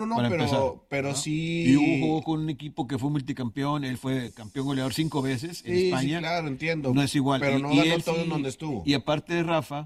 no, para empezar, pero ¿no? Y Hugo sí, jugó con un equipo que fue multicampeón, él fue campeón goleador 5 veces en sí, sí, España, claro, no entiendo, es igual. pero no Y ganó él todo en donde sí, estuvo. y aparte de Rafa,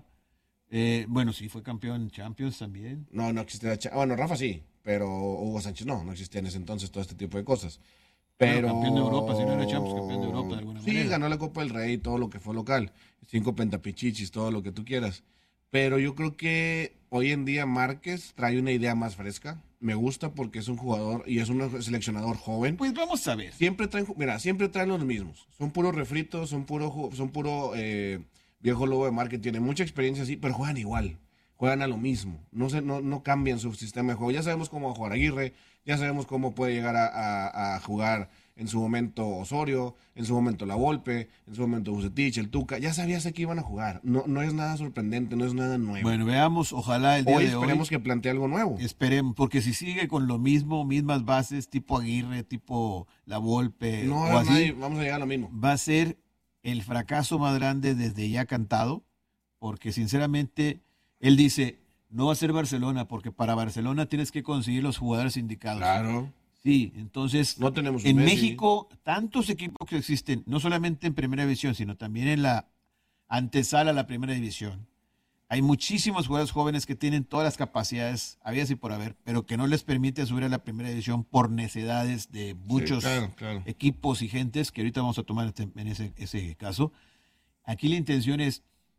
bueno, sí fue campeón en Champions también. No, no existía. Bueno, Rafa sí, pero Hugo Sánchez no existía en ese entonces todo este tipo de cosas. Bueno, campeón de Europa, si no era Champions, campeón de Europa Pero de alguna sí, manera. ganó la Copa del Rey, todo lo que fue local, 5 pentapichichis, todo lo que tú quieras. Pero yo creo que hoy en día Márquez trae una idea más fresca. Me gusta porque es un jugador y es un seleccionador joven. Pues vamos a ver. Siempre traen los mismos. Son puros refritos, son puro viejo lobo de marketing. Tienen mucha experiencia, sí, pero juegan igual. Juegan a lo mismo. No cambian su sistema de juego. Ya sabemos cómo va a jugar Aguirre, ya sabemos cómo puede llegar a jugar en su momento Osorio, en su momento La Volpe, en su momento Bucetich, el Tuca. Ya sabías que iban a jugar. No es nada sorprendente, no es nada nuevo. Bueno, veamos, ojalá el día Hoy de hoy, esperemos que plantee algo nuevo. esperemos, porque si sigue con lo mismo, mismas bases, tipo Aguirre, tipo La Volpe No va a o haber nadie, así, vamos a llegar a lo mismo. va a ser el fracaso más grande desde ya cantado, porque sinceramente él dice, no va a ser Barcelona, porque para Barcelona tienes que conseguir los jugadores indicados. Claro, Sí, entonces no tenemos un en Messi. México tantos equipos que existen, no solamente en Primera División, sino también en la antesala a la Primera División. Hay muchísimos jugadores jóvenes que tienen todas las capacidades, habidas y por haber, pero que no les permite subir a la Primera División por necesidades de Sí, muchos claro, claro. equipos y gentes, que ahorita vamos a tomar en ese caso. Aquí la intención es,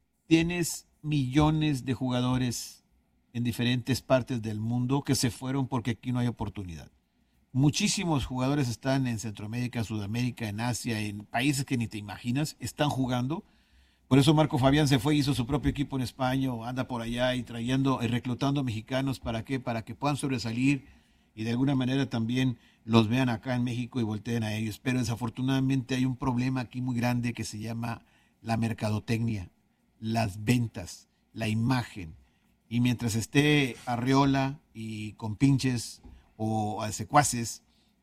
tienes millones de jugadores en diferentes partes del mundo que se fueron porque aquí no hay oportunidad. Muchísimos jugadores están en Centroamérica, Sudamérica, en Asia, en países que ni te imaginas, están jugando. Por eso Marco Fabián se fue y hizo su propio equipo en España, o anda por allá y trayendo y reclutando mexicanos. ¿Para qué? Para que puedan sobresalir y de alguna manera también los vean acá en México y volteen a ellos. Pero desafortunadamente hay un problema aquí muy grande que se llama la mercadotecnia, las ventas, la imagen. Y mientras esté Arriola y con pinches o a secuaces,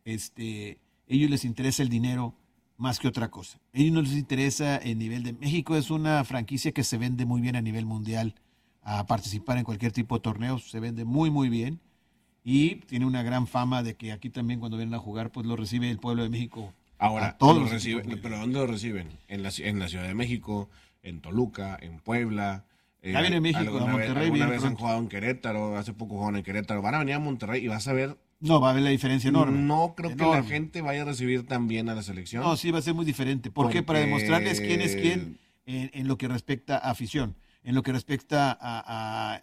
ellos les interesa el dinero más que otra cosa. A ellos no les interesa el nivel de... México es una franquicia que se vende muy bien a nivel mundial, a participar en cualquier tipo de torneos, se vende muy muy bien y tiene una gran fama de que aquí también cuando vienen a jugar pues lo recibe el pueblo de México a Ahora, todos los equipos muy pero bien. ¿dónde lo reciben? En la Ciudad de México, en Toluca, en Puebla. Ya viene México, a Monterrey Alguna viene vez han pronto. jugado en Querétaro, hace poco jugaron en Querétaro. Van a venir a Monterrey y vas a ver. No, va a haber la diferencia enorme, No creo que la enorme. gente vaya a recibir tan bien a la No, selección, sí, va a ser muy diferente. ¿Por qué? Para demostrarles quién es quién porque en lo que respecta a afición, en lo que respecta a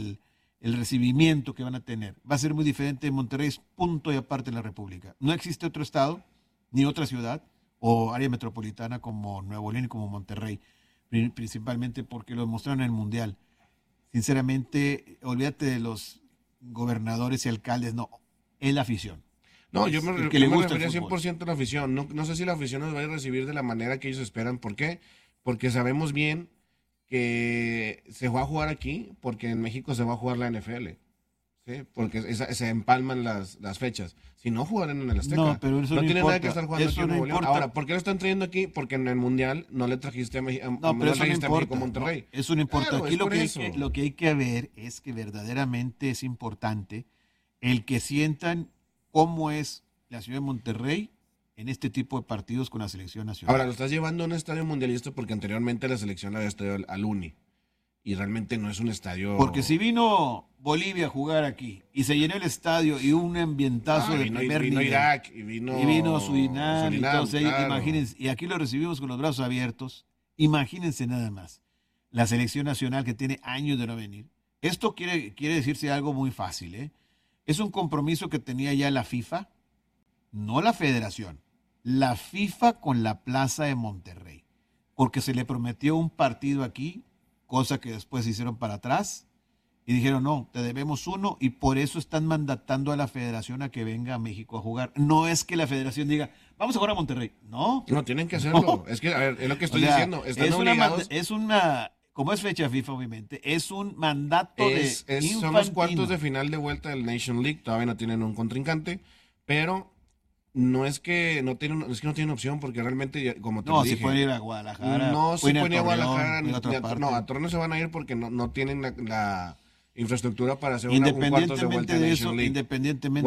el recibimiento que van a tener. Va a ser muy diferente. Monterrey es punto y aparte en la República. No existe otro estado, ni otra ciudad o área metropolitana como Nuevo León y como Monterrey, principalmente porque lo demostraron en el Mundial. Sinceramente, olvídate de los gobernadores y alcaldes, no, es la afición. no, Es el que yo le me gusta el refería fútbol. 100% a la afición. No sé si la afición nos vaya a recibir de la manera que ellos esperan. ¿Por qué? Porque sabemos bien que se va a jugar aquí, porque en México se va a jugar la NFL. ¿Sí? Porque se empalman las fechas. Si no jugaran en el No, Azteca, pero eso no no tiene nada que importa. estar jugando aquí Eso en no Nuevo León. importa. Ahora, ¿por qué lo están trayendo aquí? Porque en el Mundial no le trajiste No, no pero le eso no trajiste a México importa. No, Monterrey. eso no importa. Claro, Aquí es por eso. lo que hay que ver es que verdaderamente es importante el que sientan cómo es la ciudad de Monterrey en este tipo de partidos con la selección Ahora, nacional. lo estás llevando a un estadio mundialista porque anteriormente la selección la había estado al Uni. Y realmente no es un Porque si estadio. vino Bolivia a jugar aquí y se llenó el estadio y un ambientazo Ah, de primer vino nivel, Irak y y vino vino Surinam y Surinam, todos ellos, claro. imagínense, y aquí lo recibimos con los brazos abiertos, imagínense nada más, la selección nacional que tiene años de no venir. Esto quiere decirse algo muy fácil, ¿eh? Es un compromiso que tenía ya la FIFA, no la federación, la FIFA con la Plaza de Monterrey, porque se le prometió un partido aquí, cosa que después se hicieron para atrás, y dijeron, no, te debemos uno y por eso están mandatando a la federación a que venga a México a jugar. No es que la federación diga, vamos a jugar a Monterrey. No, No, tienen que hacerlo. no. Es que, a ver, es lo que O estoy sea, diciendo. Están obligados. es una, como es fecha FIFA obviamente, es un mandato de Son los cuartos de Infantino. final de vuelta del Nation League. Todavía no tienen un contrincante. Pero no es que no tienen opción porque realmente, como te lo No, si pueden dije, ir a Guadalajara, no se pueden ir a puede ir a Torreón, Guadalajara, pueden ir a otra no, parte. a Torreón no se van a ir porque no tienen la infraestructura para hacer un cuartos de vuelta Independientemente de de Nation eso, League. independientemente